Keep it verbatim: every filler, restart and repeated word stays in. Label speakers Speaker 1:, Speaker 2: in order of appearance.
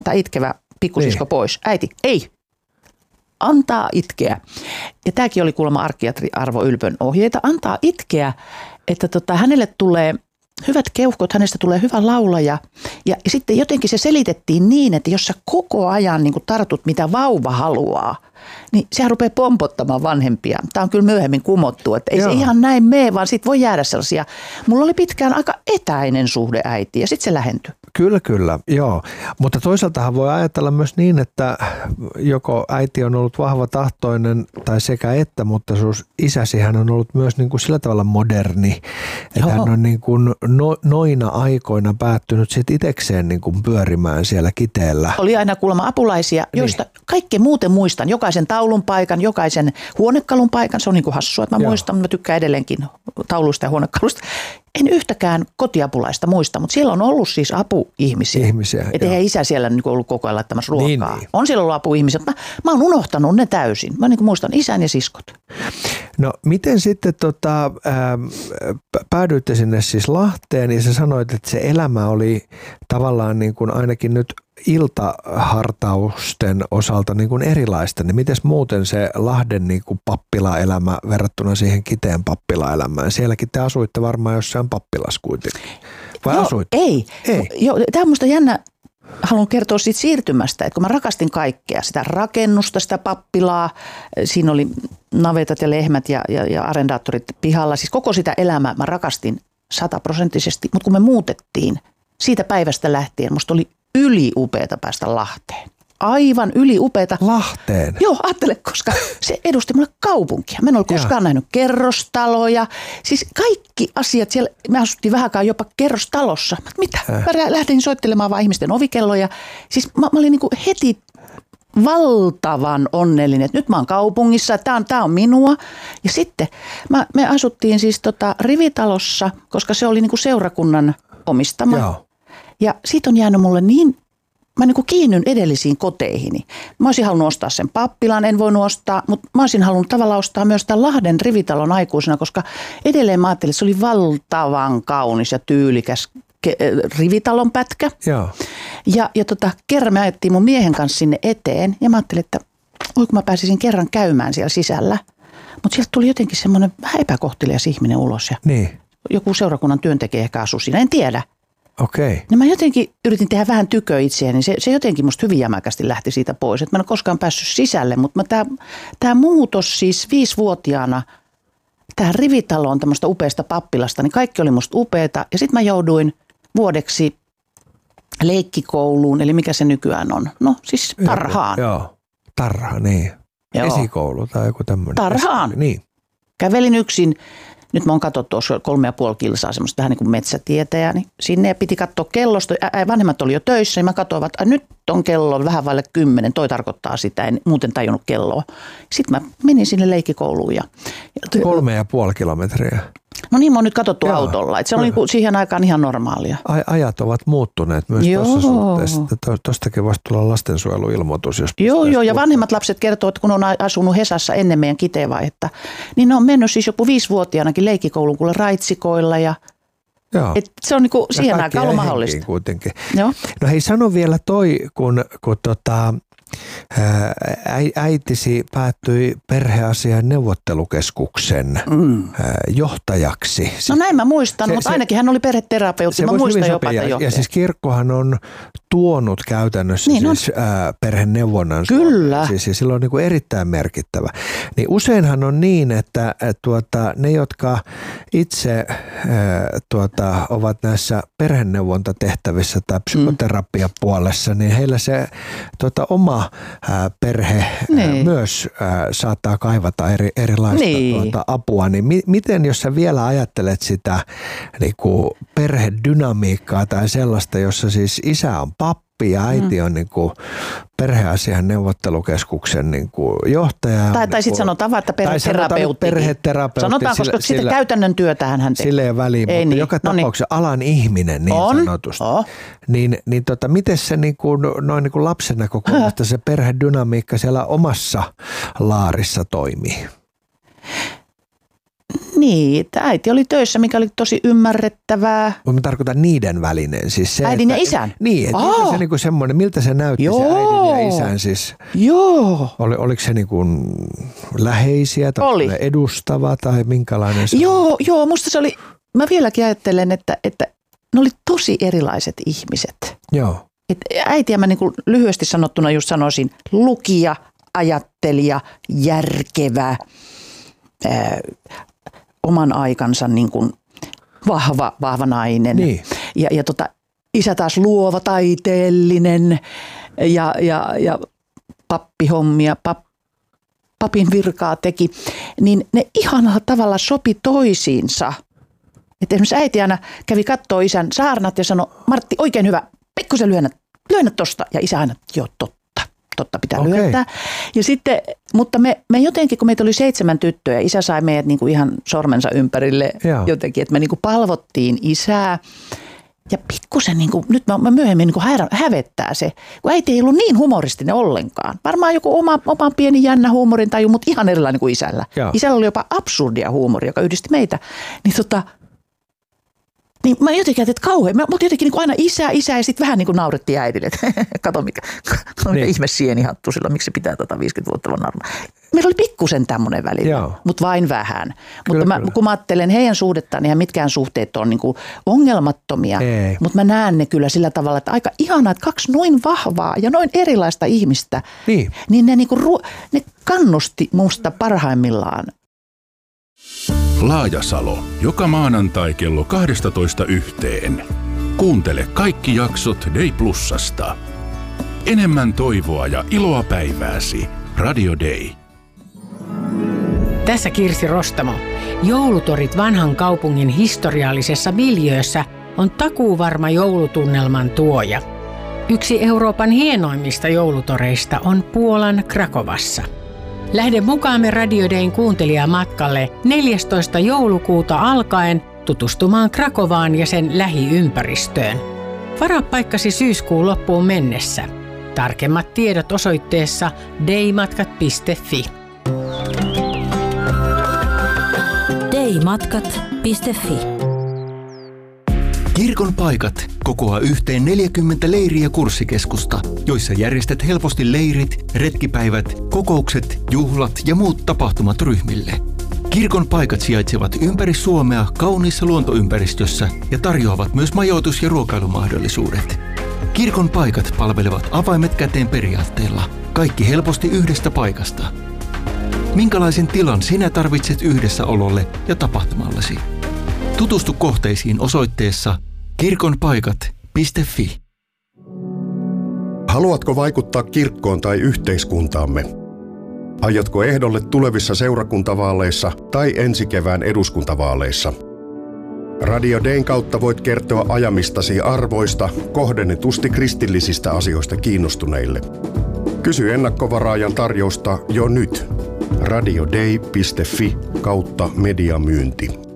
Speaker 1: tai itkevä pikkusisko niin. pois. Äiti, ei. Antaa itkeä. Ja tämäkin oli kuulemma arkkiatri Arvo Ylpön ohjeita. Antaa itkeä, että tota, hänelle tulee hyvät keuhkot, hänestä tulee hyvä laulaja. Ja, ja sitten jotenkin se selitettiin niin, että jos sä koko ajan niin kun tartut, mitä vauva haluaa, niin sehän rupeaa pompottamaan vanhempia. Tämä on kyllä myöhemmin kumottu, että ei Joo. se ihan näin mene, vaan siitä voi jäädä sellaisia. Mulla oli pitkään aika etäinen suhde äitiin ja sitten se lähentyi.
Speaker 2: Kyllä, kyllä, joo. Mutta toisaaltahan voi ajatella myös niin, että joko äiti on ollut vahva tahtoinen tai sekä että, mutta sus isäsi hän on ollut myös niin kuin sillä tavalla moderni, että joo. hän on niin kuin no, noina aikoina päättynyt sitten itsekseen niin kuin pyörimään siellä Kiteellä.
Speaker 1: Oli aina kuulemma apulaisia, joista niin. kaikki muuten muistan. Jokaisen taulun paikan, jokaisen huonekalun paikan. Se on niin kuin hassua, että mä joo. muistan, mutta mä tykkään edelleenkin tauluista ja huonekalusta. En yhtäkään kotiapulaista muista, mutta siellä on ollut siis apuihmisiä.
Speaker 2: Ihmisiä,
Speaker 1: että eihän isä siellä niin ollut koko ajan laittamassa ruokaa.
Speaker 2: Niin, niin.
Speaker 1: On siellä ollut apuihmisiä, mutta mä, mä oon unohtanut ne täysin. Mä niin kuin muistan isän ja siskot.
Speaker 2: No miten sitten tota, äh, päädyitte sinne siis Lahteen ja sä sanoit, että se elämä oli tavallaan niin kuin ainakin nyt iltahartausten osalta niin kuin erilaista, niin miten muuten se Lahden niin kuin pappilaelämä verrattuna siihen Kiteen pappilaelämään? Sielläkin te asuitte varmaan jossain pappilassa kuitenkin. Vai
Speaker 1: Joo,
Speaker 2: asuitte?
Speaker 1: Ei.
Speaker 2: ei.
Speaker 1: Joo, tämä on musta jännä. Haluan kertoa siitä siirtymästä, että kun mä rakastin kaikkea, sitä rakennusta, sitä pappilaa, siinä oli navetat ja lehmät ja, ja, ja arendaattorit pihalla, siis koko sitä elämää mä rakastin sataprosenttisesti, mutta kun me muutettiin siitä päivästä lähtien, musta oli yli upeata päästä Lahteen. Aivan yli upeata.
Speaker 2: Lahteen?
Speaker 1: Joo, ajattele, koska se edusti mulle kaupunkia. Mä en ole koskaan nähnyt kerrostaloja. Siis kaikki asiat siellä, me asuttiin vähänkään jopa kerrostalossa. Mitä? Mä lähdin soittelemaan vaan ihmisten ovikelloja. Siis mä, mä olin niin kuin heti valtavan onnellinen, että nyt mä oon kaupungissa, että tää on, tää on minua. Ja sitten mä, me asuttiin siis tota rivitalossa, koska se oli niin kuin seurakunnan omistama.
Speaker 2: Joo.
Speaker 1: Ja siitä on jäänyt mulle niin, mä niin kuin kiinnyn edellisiin koteihini. Mä olisin halunnut ostaa sen pappilan, en voinut ostaa, mutta mä olisin halunnut tavallaan ostaa myös tämän Lahden rivitalon aikuisena, koska edelleen mä ajattelin, että se oli valtavan kaunis ja tyylikäs ke- rivitalon pätkä.
Speaker 2: Joo.
Speaker 1: Ja, ja tota, kerran me ajettiin mun miehen kanssa sinne eteen ja mä ajattelin, että oi kun mä pääsisin kerran käymään siellä sisällä. Mutta sieltä tuli jotenkin semmoinen vähän epäkohtelias ihminen ulos ja
Speaker 2: niin.
Speaker 1: joku seurakunnan työntekijä ehkä asui siinä, en tiedä.
Speaker 2: Okei.
Speaker 1: No mä jotenkin yritin tehdä vähän tyköä itseäni, niin se, se jotenkin musta hyvin jämäkästi lähti siitä pois. Et mä en ole koskaan päässyt sisälle, mutta tämä muutos siis viisivuotiaana tähän rivitaloon tämmöistä upeasta pappilasta, niin kaikki oli musta upeata. Ja sitten mä jouduin vuodeksi leikkikouluun, eli mikä se nykyään on? No siis tarhaan.
Speaker 2: Joo, joo. Tarha, niin. Joo. Esikoulu tai joku tämmöinen.
Speaker 1: Tarhaan.
Speaker 2: Niin.
Speaker 1: Kävelin yksin. Nyt mä oon katsottu tuossa kolme ja puoli kilsaa semmoista vähän niin kuin metsätietäjää, niin sinne piti katsoa kellosta. Ä, vanhemmat oli jo töissä, niin mä katsoin, että nyt on kello vähän vaille kymmenen, toi tarkoittaa sitä, en muuten tajunnut kelloa. Sitten mä menin sinne leikkikouluun. Ja, ja
Speaker 2: kolme ja puoli kilometriä.
Speaker 1: No niin, mä oon nyt katsottu Joo. autolla, että se oli
Speaker 2: Kyllä.
Speaker 1: siihen aikaan ihan normaalia.
Speaker 2: Ajat ovat muuttuneet myös
Speaker 1: Joo.
Speaker 2: tuossa suhteessa. Tuostakin voisi tulla lastensuojeluilmoitus. Jos
Speaker 1: joo, joo, ja vanhemmat lapset kertoo, että kun on asunut Hesassa ennen meidän Kiteen-vaihetta, niin ne on mennyt siis joku viisivuotiaanakin leikkikouluun kuule raitsikoilla ja
Speaker 2: Joo.
Speaker 1: Et se on niinku siihen aikaan ollut mahdollista.
Speaker 2: Kuitenkin.
Speaker 1: Joo.
Speaker 2: No hei, sano vielä toi, kun, kun tota, äitisi päättyi perheasian neuvottelukeskuksen mm. johtajaksi.
Speaker 1: No näin mä muistan, se, mutta se, ainakin hän oli perheterapeutti. Mä muistan jopa
Speaker 2: ja,
Speaker 1: johtaja.
Speaker 2: ja siis kirkkohan on tuonut käytännössä niin siis, ää, perheneuvonnan.
Speaker 1: Kyllä.
Speaker 2: Siis, ja sillä on niin kuin erittäin merkittävä. Niin useinhan on niin, että et, tuota, ne, jotka itse ää, tuota, ovat näissä perheneuvontatehtävissä tai psykoterapiapuolessa, mm. niin heillä se tuota, oma ää, perhe niin. ää, myös ää, saattaa kaivata eri, erilaista niin. tuota, apua. Niin mi, miten, jos sä vielä ajattelet sitä niin kuin perhedynamiikkaa tai sellaista, jossa siis isä on pappi ja äiti mm. on niin kuin perheasian neuvottelukeskuksen niin kuin johtaja.
Speaker 1: Tai, tai niin sitten sanotaan vaan, että perheterapeutti.
Speaker 2: perheterapeutti.
Speaker 1: Sanotaan, koska
Speaker 2: sillä,
Speaker 1: sitten käytännön työtähän hän tekee.
Speaker 2: Sille ei väliin, mutta
Speaker 1: niin.
Speaker 2: joka
Speaker 1: no
Speaker 2: tapauksessa niin. alan ihminen niin
Speaker 1: on.
Speaker 2: sanotusti.
Speaker 1: Oh.
Speaker 2: Niin, niin tota, miten se niin kuin, noin niin kuin lapsen näkökulmasta se perhedynamiikka siellä omassa laarissa toimii?
Speaker 1: Niin, että äiti oli töissä, mikä oli tosi ymmärrettävää.
Speaker 2: Mutta mä tarkoitan niiden välinen. Siis se,
Speaker 1: äidin
Speaker 2: että,
Speaker 1: ja isän?
Speaker 2: Niin, että miltä se, niinku semmoinen, miltä se näytti
Speaker 1: Joo.
Speaker 2: se äidin ja isän siis?
Speaker 1: Joo.
Speaker 2: Oli, oliko se niinku läheisiä tai
Speaker 1: oli.
Speaker 2: edustava tai minkälainen se
Speaker 1: Joo,
Speaker 2: oli?
Speaker 1: joo, musta se oli, mä vieläkin ajattelen, että, että ne oli tosi erilaiset ihmiset.
Speaker 2: Joo.
Speaker 1: Et äitiä mä niinku lyhyesti sanottuna just sanoisin lukija, ajattelija, järkevä, ää, oman aikansa niinku vahva, vahva nainen.
Speaker 2: Niin.
Speaker 1: Ja, ja tota, isä taas luova, taiteellinen ja, ja, ja pappihommia, pap, papin virkaa teki. Niin ne ihanalla tavalla sopi toisiinsa. Että esimerkiksi äiti aina kävi kattoo isän saarnat ja sanoi, Martti, oikein hyvä, pikkusen lyönnät, lyönnät tosta. Ja isä aina, joo totta, totta pitää
Speaker 2: Okei.
Speaker 1: lyöntää. Ja sitten, mutta me, me jotenkin, kun meitä oli seitsemän tyttöä, isä sai meidät niinku ihan sormensa ympärille
Speaker 2: Joo.
Speaker 1: jotenkin, että me niinku palvottiin isää. Ja pikkusen, niinku, nyt mä, mä myöhemmin niinku hä, hävettää se, kun äiti ei ollut niin humoristinen ollenkaan. Varmaan joku oma, oma pieni jännä huumorin taju, mutta ihan erilainen kuin isällä.
Speaker 2: Joo.
Speaker 1: Isällä oli jopa absurdia huumoria, joka yhdisti meitä. Niin tota... Niin mä jotenkin ajattelin, että kauhean. Me oltiin jotenkin niin kuin aina isä, isä ja sitten vähän niin kuin naurettiin äidille. Että kato mikä, kato mikä
Speaker 2: Niin.
Speaker 1: ihme sienihattu sillä, miksi se pitää tota viisikymmentä vuotta olla narma. Meillä oli pikkusen tämmöinen välillä, mutta vain vähän.
Speaker 2: Kyllä,
Speaker 1: Mutta mä,
Speaker 2: kyllä.
Speaker 1: kun mä ajattelen heidän suhdettaan, niin eihän mitkään suhteet on niin kuin ongelmattomia.
Speaker 2: Ei.
Speaker 1: Mutta mä näen ne kyllä sillä tavalla, että aika ihanaa, että kaksi noin vahvaa ja noin erilaista ihmistä,
Speaker 2: Niin.
Speaker 1: niin ne, niin kuin, ru- ne kannusti musta parhaimmillaan.
Speaker 3: Laajasalo. Joka maanantai kello kaksitoista yhteen. Kuuntele kaikki jaksot Day Plusasta. Enemmän toivoa ja iloa päivääsi. Radio Day.
Speaker 4: Tässä Kirsi Rostamo. Joulutorit vanhan kaupungin historiallisessa miljöössä on takuuvarma joulutunnelman tuoja. Yksi Euroopan hienoimmista joulutoreista on Puolan Krakovassa. Lähde mukaamme Radio Dayn kuuntelijamatkalle neljästoista joulukuuta alkaen tutustumaan Krakovaan ja sen lähiympäristöön. Varaa paikkasi syyskuun loppuun mennessä. Tarkemmat tiedot osoitteessa daymatkat piste fi.
Speaker 5: daymatkat piste fi.
Speaker 6: Kirkon paikat kokoaa yhteen neljäkymmentä leiriä kurssikeskusta, joissa järjestät helposti leirit, retkipäivät, kokoukset, juhlat ja muut tapahtumat ryhmille. Kirkon paikat sijaitsevat ympäri Suomea kauniissa luontoympäristössä ja tarjoavat myös majoitus- ja ruokailumahdollisuudet. Kirkon paikat palvelevat avaimet käteen periaatteella. Kaikki helposti yhdestä paikasta. Minkälaisen tilan sinä tarvitset yhdessäololle ja tapahtumallesi? Tutustu kohteisiin osoitteessa kirkonpaikat piste fi.
Speaker 7: Haluatko vaikuttaa kirkkoon tai yhteiskuntaamme? Aiotko ehdolle tulevissa seurakuntavaaleissa tai ensi kevään eduskuntavaaleissa? Radio Dayn kautta voit kertoa ajamistasi arvoista kohdennetusti kristillisistä asioista kiinnostuneille. Kysy ennakkovaraajan tarjousta jo nyt. radioday piste fi kautta mediamyynti.